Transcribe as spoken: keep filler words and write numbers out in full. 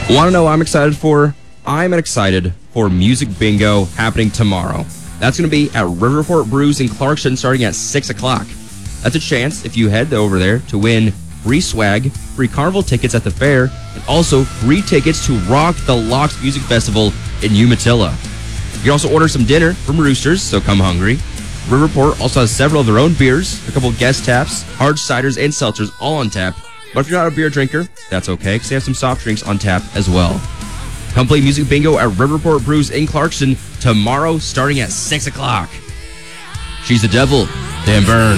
Want to know what I'm excited for? I'm excited for Music Bingo happening tomorrow. That's going to be at Riverport Brews in Clarkson starting at six o'clock. That's a chance, if you head over there, to win free swag, free carnival tickets at the fair, and also free tickets to Rock the Locks Music Festival in Umatilla. You can also order some dinner from Roosters, so come hungry. Riverport also has several of their own beers, a couple of guest taps, hard ciders, and seltzers all on tap. But if you're not a beer drinker, that's okay, because they have some soft drinks on tap as well. Come play Music Bingo at Riverport Brews in Clarkson tomorrow starting at six o'clock. She's the Devil, Dan Byrne.